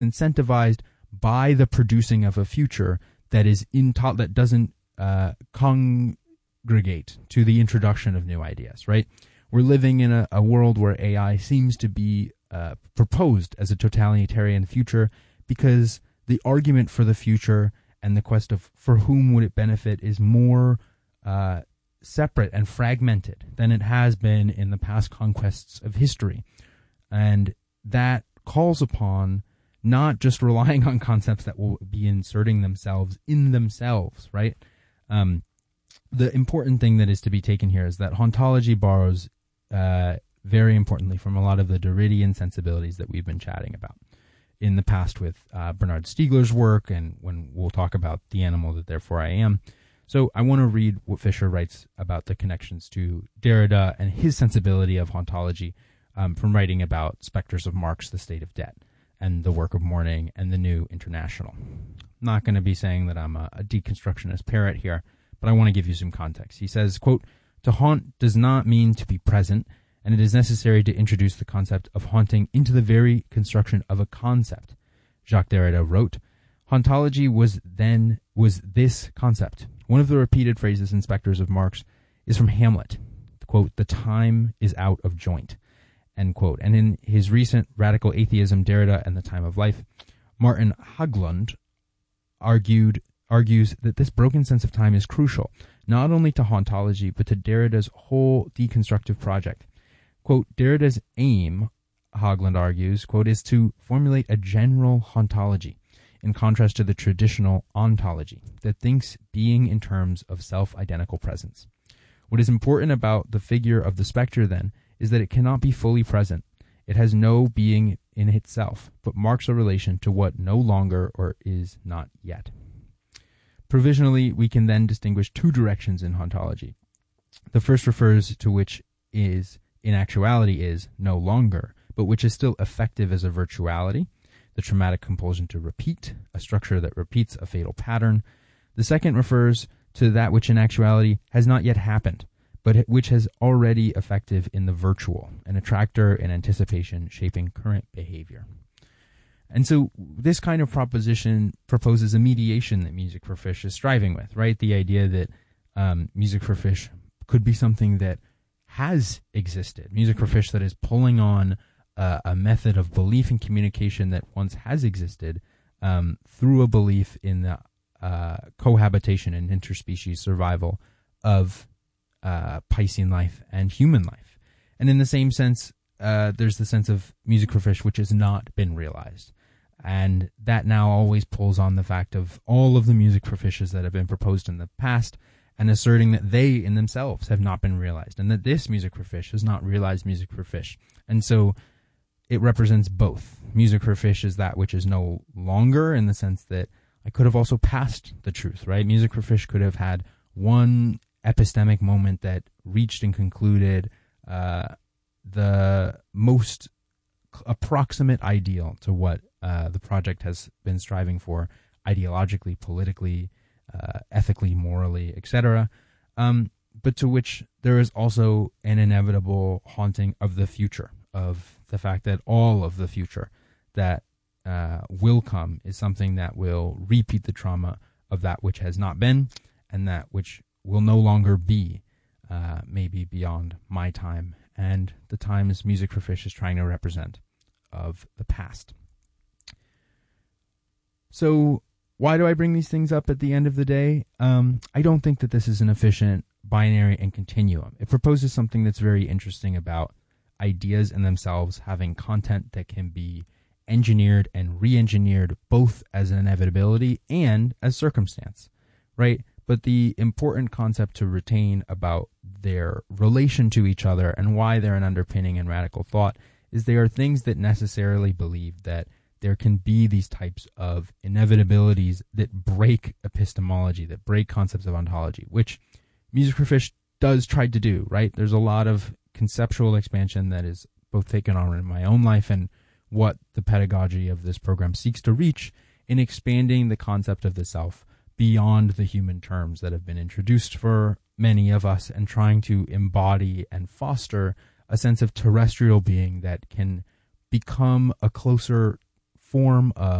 incentivized by the producing of a future that is that doesn't congregate to the introduction of new ideas, right? We're living in a world where AI seems to be proposed as a totalitarian future because the argument for the future and the quest of for whom would it benefit is more separate and fragmented than it has been in the past conquests of history. And that calls upon not just relying on concepts that will be inserting themselves in themselves, right? The important thing that is to be taken here is that hauntology borrows very importantly from a lot of the Derridian sensibilities that we've been chatting about in the past with Bernard Stiegler's work, and when we'll talk about The Animal That Therefore I Am. So I want to read what Fisher writes about the connections to Derrida and his sensibility of hauntology from writing about Spectres of Marx, The State of Debt, and The Work of Mourning, and The New International. I'm not going to be saying that I'm a deconstructionist parrot here, but I want to give you some context. He says, quote, "To haunt does not mean to be present, and it is necessary to introduce the concept of haunting into the very construction of a concept." Jacques Derrida wrote, "Hauntology was this concept. One of the repeated phrases in Spectres of Marx is from Hamlet, quote, 'The time is out of joint,' end quote." And in his recent Radical Atheism, Derrida and the Time of Life, Martin Haglund argues that this broken sense of time is crucial, not only to hauntology, but to Derrida's whole deconstructive project. Quote, "Derrida's aim," Haglund argues, quote, "is to formulate a general hauntology, in contrast to the traditional ontology, that thinks being in terms of self-identical presence. What is important about the figure of the spectre, then, is that it cannot be fully present. It has no being in itself, but marks a relation to what no longer or is not yet." Provisionally, we can then distinguish two directions in hauntology. The first refers to which is, in actuality, is no longer, but which is still effective as a virtuality, the traumatic compulsion to repeat, a structure that repeats a fatal pattern. The second refers to that which in actuality has not yet happened, but which has already effective in the virtual, an attractor in anticipation shaping current behavior. And so this kind of proposition proposes a mediation that Music for Fish is striving with, right? The idea that Music for Fish could be something that has existed. Music for Fish that is pulling on a method of belief and communication that once has existed through a belief in the cohabitation and interspecies survival of Piscean life and human life. And in the same sense, there's the sense of Music for Fish which has not been realized. And that now always pulls on the fact of all of the Music for Fishes that have been proposed in the past and asserting that they in themselves have not been realized and that this Music for Fish has not realized Music for Fish. And so it represents both. Music for Fish is that which is no longer, in the sense that I could have also passed the truth, right? Music for Fish could have had one epistemic moment that reached and concluded the most approximate ideal to what the project has been striving for ideologically, politically, ethically, morally, etc. But to which there is also an inevitable haunting of the future, of the fact that all of the future that will come is something that will repeat the trauma of that which has not been, and that which will no longer be, maybe beyond my time and the times Music for Fish is trying to represent of the past. So why do I bring these things up at the end of the day? I don't think that this is an efficient binary and continuum. It proposes something that's very interesting about ideas in themselves having content that can be engineered and re-engineered both as an inevitability and as circumstance, right? But the important concept to retain about their relation to each other and why they're an underpinning in radical thought is they are things that necessarily believe that there can be these types of inevitabilities that break epistemology, that break concepts of ontology, which Music for Fish does try to do, right? There's a lot of conceptual expansion that is both taken on in my own life and what the pedagogy of this program seeks to reach in expanding the concept of the self beyond the human terms that have been introduced for many of us, and trying to embody and foster a sense of terrestrial being that can become a closer form